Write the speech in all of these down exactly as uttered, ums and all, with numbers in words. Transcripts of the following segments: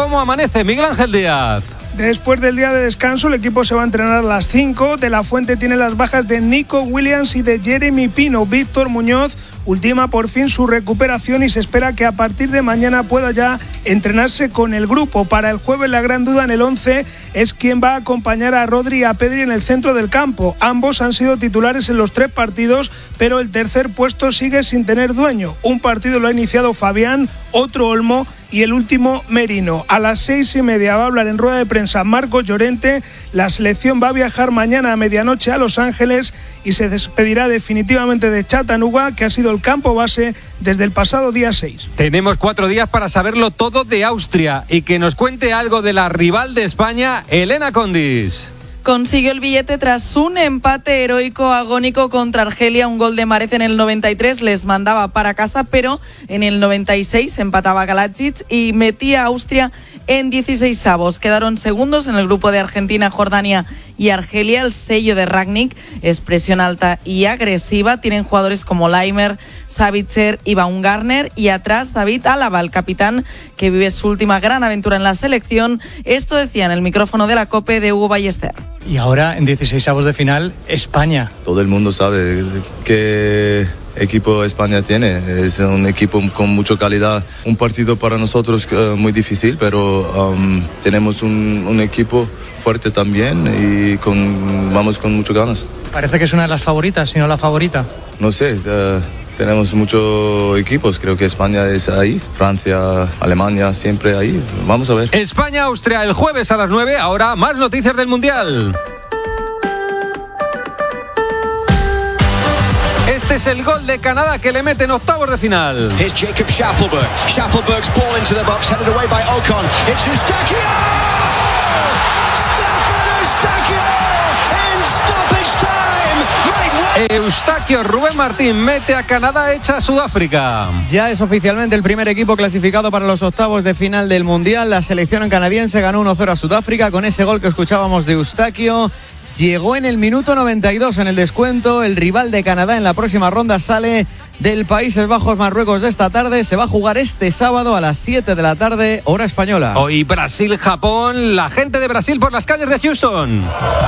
cómo amanece Miguel Ángel Díaz. Después del día de descanso, el equipo se va a entrenar a las cinco. De la Fuente tiene las bajas de Nico Williams y de Jeremy Pino. Víctor Muñoz ultima por fin su recuperación y se espera que a partir de mañana pueda ya entrenarse con el grupo. Para el jueves la gran duda en el once es quién va a acompañar a Rodri y a Pedri en el centro del campo. Ambos han sido titulares en los tres partidos, pero el tercer puesto sigue sin tener dueño. Un partido lo ha iniciado Fabián, otro Olmo y el último Merino. A las seis y media va a hablar en rueda de prensa Marcos Llorente. La selección va a viajar mañana a medianoche a Los Ángeles y se despedirá definitivamente de Chattanooga, que ha sido el campo base desde el pasado día seis. Tenemos cuatro días para saberlo todo de Austria y que nos cuente algo de la rival de España, Elena Condis. Consiguió el billete tras un empate heroico agónico contra Argelia. Un gol de Mahrez en el noventa y tres les mandaba para casa, pero en el noventa y seis empataba Galacic y metía a Austria en dieciseisavos. Quedaron segundos en el grupo de Argentina, Jordania y Argelia. El sello de Rangnick es presión alta y agresiva. Tienen jugadores como Laimer, Savitzer y Baumgartner, y atrás David Álava, el capitán que vive su última gran aventura en la selección. Esto decía en el micrófono de la COPE de Hugo Ballester. Y ahora en dieciseisavos de final, España. Todo el mundo sabe qué equipo España tiene. Es un equipo con mucha calidad. Un partido para nosotros uh, muy difícil, pero um, tenemos un, un equipo fuerte también y con, vamos con muchas ganas. Parece que es una de las favoritas, si no la favorita. No sé, uh, tenemos muchos equipos. Creo que España es ahí, Francia, Alemania, siempre ahí. Vamos a ver. España-Austria el jueves a las nueve. Ahora más noticias del Mundial. Este es el gol de Canadá que le mete en octavos de final. Here's Jacob Schaffelberg. Schaffelberg's ball into the box, headed away by Ocon. It's Eustáquio! Stefan Eustáquio in stoppage time. Right way. Eustáquio Rubén Martín mete a Canadá hecha Sudáfrica. Ya es oficialmente el primer equipo clasificado para los octavos de final del Mundial. La selección canadiense ganó uno cero a Sudáfrica con ese gol que escuchábamos de Eustáquio. Llegó en el minuto noventa y dos en el descuento. El rival de Canadá en la próxima ronda sale del Países Bajos-Marruecos de esta tarde. Se va a jugar este sábado a las siete de la tarde, hora española. Hoy Brasil-Japón. La gente de Brasil por las calles de Houston.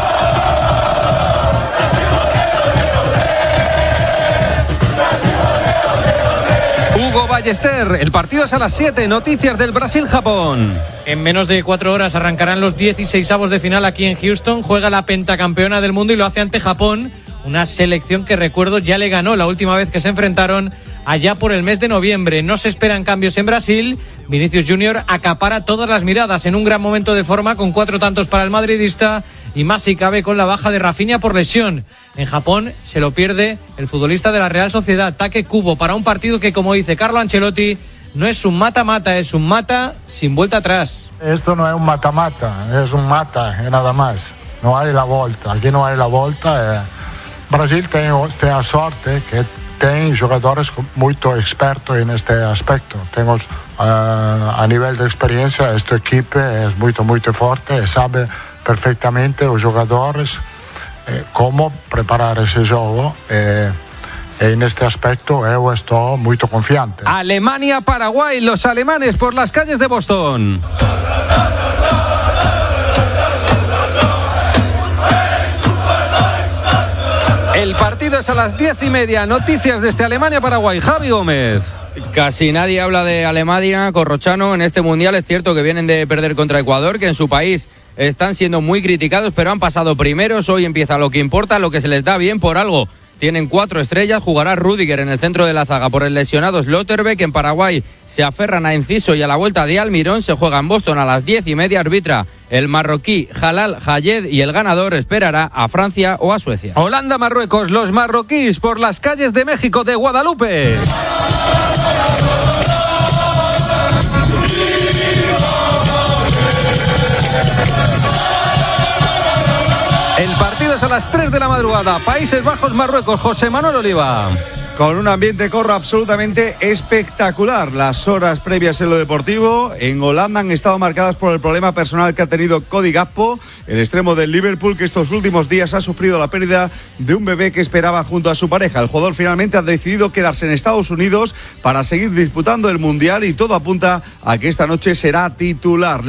Hugo Ballester, el partido es a las siete. Noticias del Brasil-Japón. En menos de cuatro horas arrancarán los dieciseisavos de final aquí en Houston. Juega la pentacampeona del mundo y lo hace ante Japón, una selección que, recuerdo, ya le ganó la última vez que se enfrentaron allá por el mes de noviembre. No se esperan cambios en Brasil. Vinicius Junior acapara todas las miradas en un gran momento de forma, con cuatro tantos para el madridista y más si cabe con la baja de Rafinha por lesión. En Japón se lo pierde el futbolista de la Real Sociedad, Take Kubo, para un partido que, como dice Carlo Ancelotti, no es un mata-mata, es un mata sin vuelta atrás. Esto no es un mata-mata, es un mata y nada más. No hay la vuelta, aquí no hay la vuelta. Eh. Brasil tiene, tiene la suerte que tiene jugadores muy expertos en este aspecto. Tengo, uh, a nivel de experiencia, este equipo es muy, muy fuerte y sabe perfectamente los jugadores eh, cómo preparar ese juego. Eh, En este aspecto yo estoy muy confiante. Alemania-Paraguay, los alemanes por las calles de Boston. El partido es a las diez y media. Noticias desde Alemania-Paraguay. Javi Gómez. Casi nadie habla de Alemania, Corrochano, en este Mundial. Es cierto que vienen de perder contra Ecuador, que en su país están siendo muy criticados, pero han pasado primeros. Hoy empieza lo que importa, lo que se les da bien por algo. Tienen cuatro estrellas, jugará Rüdiger en el centro de la zaga por el lesionado Slotterbeck. En Paraguay se aferran a Enciso y a la vuelta de Almirón. Se juega en Boston a las diez y media, arbitra el marroquí Jalal Hayed y el ganador esperará a Francia o a Suecia. Holanda-Marruecos, los marroquíes por las calles de México, de Guadalupe. El partido es a las tres de la madrugada. Países Bajos, Marruecos. José Manuel Oliva. Con un ambiente corro absolutamente espectacular. Las horas previas en lo deportivo en Holanda han estado marcadas por el problema personal que ha tenido Cody Gakpo, el extremo del Liverpool, que estos últimos días ha sufrido la pérdida de un bebé que esperaba junto a su pareja. El jugador finalmente ha decidido quedarse en Estados Unidos para seguir disputando el Mundial y todo apunta a que esta noche será titular.